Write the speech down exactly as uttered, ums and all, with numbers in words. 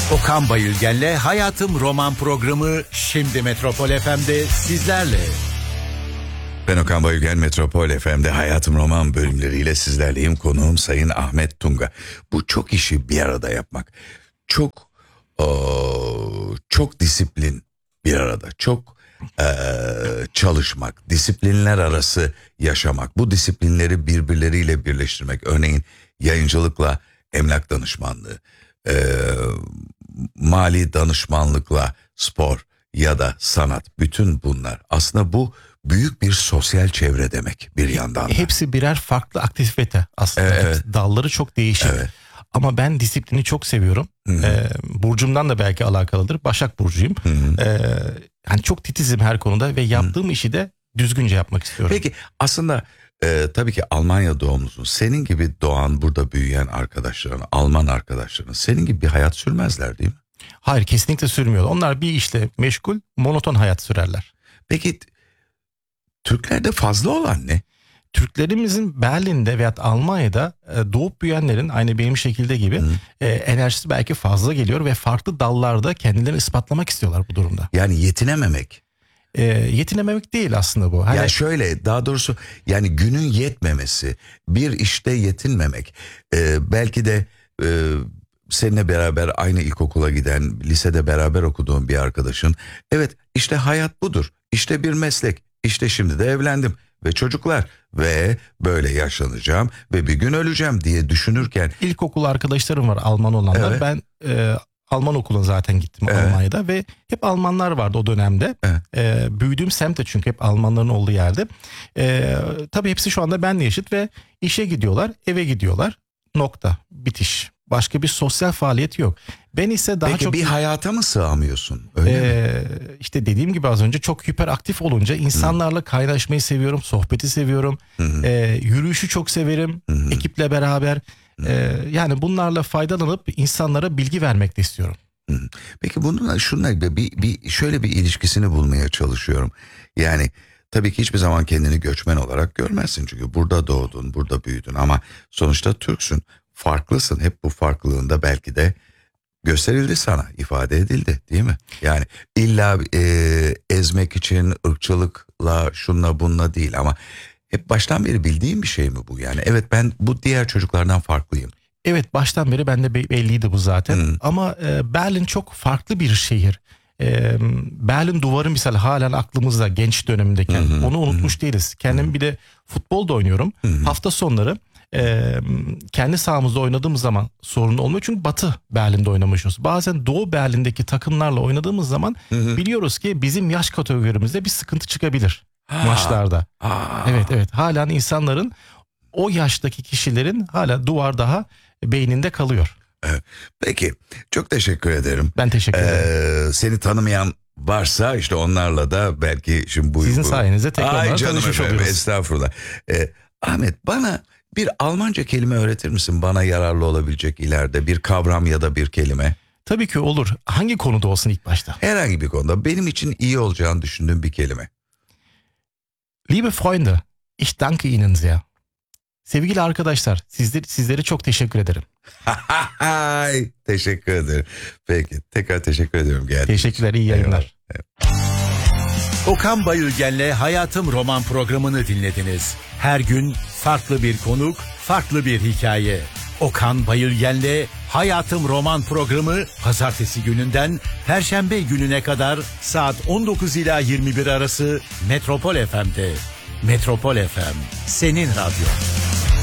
Okan Bayülgen'le Hayatım Roman programı şimdi Metropol F M'de sizlerle. Ben Okan Bayülgen, Metropol F M'de Hayatım Roman bölümleriyle sizlerleyim. Konuğum Sayın Ahmet Tunga. Bu çok işi bir arada yapmak. Çok o, çok disiplin bir arada. Çok e, çalışmak, disiplinler arası yaşamak. Bu disiplinleri birbirleriyle birleştirmek. Örneğin yayıncılıkla emlak danışmanlığı, e, mali danışmanlıkla spor ya da sanat. Bütün bunlar aslında bu büyük bir sosyal çevre demek bir yandan da. Hepsi birer farklı aktivite aslında. Evet. Dalları çok değişik. Evet. Ama ben disiplini çok seviyorum. Ee, burcumdan da belki alakalıdır. Başak burcuyum. Ee, yani çok titizim her konuda ve yaptığım Hı. işi de düzgünce yapmak istiyorum. Peki aslında e, tabii ki Almanya doğumlusun. Senin gibi doğan, burada büyüyen arkadaşların, Alman arkadaşların senin gibi bir hayat sürmezler değil mi? Hayır, kesinlikle sürmüyor. Onlar bir işle meşgul, monoton hayat sürerler. Peki Türklerde fazla olan ne? Türklerimizin Berlin'de veya Almanya'da doğup büyüyenlerin aynı benim şekilde gibi e, enerjisi belki fazla geliyor ve farklı dallarda kendilerini ispatlamak istiyorlar bu durumda. Yani yetinememek. E, yetinememek değil aslında bu. Hani... Ya şöyle, daha doğrusu yani günün yetmemesi, bir işte yetinmemek. E, belki de e, seninle beraber aynı ilkokula giden, lisede beraber okuduğun bir arkadaşın. Evet, işte hayat budur. İşte bir meslek. İşte şimdi de evlendim ve çocuklar ve böyle yaşlanacağım ve bir gün öleceğim diye düşünürken. İlkokul arkadaşlarım var Alman olanlar. Evet. Ben e, Alman okuluna zaten gittim evet. Almanya'da ve hep Almanlar vardı o dönemde. Evet. E, büyüdüğüm semtte çünkü hep Almanların olduğu yerde. E, tabii hepsi şu anda benimle yaşıt ve işe gidiyorlar, eve gidiyorlar. Nokta, bitiş. Başka bir sosyal faaliyet yok. Ben ise daha Peki çok... Peki bir hayata mı sığamıyorsun? Öyle ee, mi? İşte dediğim gibi az önce çok hiperaktif olunca insanlarla Hı. kaynaşmayı seviyorum, sohbeti seviyorum. Ee, yürüyüşü çok severim, Hı. ekiple beraber. Ee, yani bunlarla faydalanıp insanlara bilgi vermek de istiyorum. Hı. Peki bununla şununla bir, bir şöyle bir ilişkisini bulmaya çalışıyorum. Yani tabii ki hiçbir zaman kendini göçmen olarak görmezsin çünkü burada doğdun, burada büyüdün ama sonuçta Türksün. Farklısın, hep bu farklılığında belki de gösterildi sana, ifade edildi değil mi? Yani illa e, ezmek için ırkçılıkla şunla bunla değil ama hep baştan beri bildiğim bir şey mi bu yani? Evet, ben bu diğer çocuklardan farklıyım. Evet, baştan beri bende belliydi bu zaten. Hı. Ama e, Berlin çok farklı bir şehir. E, Berlin duvarı misal halen aklımızda genç dönemindeyken hı hı, onu unutmuş hı. değiliz. Kendim hı. bir de futbol da oynuyorum. Hı hı. Hafta sonları Ee, kendi sahamızda oynadığımız zaman sorun olmuyor çünkü Batı Berlin'de oynamışız. Bazen Doğu Berlin'deki takımlarla oynadığımız zaman hı hı. biliyoruz ki bizim yaş kategorimizde bir sıkıntı çıkabilir ha. maçlarda. Ha. Evet evet, halen insanların, o yaştaki kişilerin hala duvar daha beyninde kalıyor. Evet. Peki, çok teşekkür ederim. Ben teşekkür ederim. Ee, seni tanımayan varsa işte onlarla da belki şimdi bu sizin bu... sayenizde tekrar tanışmış oluyoruz. Estağfurullah. Ee, Ahmet, bana bir Almanca kelime öğretir misin? Bana yararlı olabilecek ileride bir kavram ya da bir kelime. Tabii ki olur. Hangi konuda olsun ilk başta? Herhangi bir konuda. Benim için iyi olacağını düşündüğüm bir kelime. Liebe Freunde, ich danke Ihnen sehr. Sevgili arkadaşlar, sizler, sizlere çok teşekkür ederim. Teşekkür ederim. Peki, tekrar teşekkür ediyorum. Teşekkürler, iyi yayınlar. Evet. Okan Bayülgen'le Hayatım Roman programını dinlediniz. Her gün farklı bir konuk, farklı bir hikaye. Okan Bayülgen'le Hayatım Roman programı pazartesi gününden perşembe gününe kadar saat on dokuz ila yirmi bir arası Metropol F M'de. Metropol F M, senin radyo.